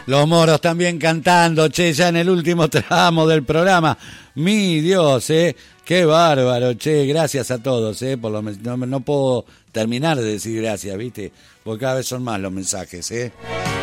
Los moros también cantando, che, ya en el último tramo del programa. Mi Dios, qué bárbaro, che, gracias a todos, por lo no puedo terminar de decir gracias, ¿viste? Porque cada vez son más los mensajes,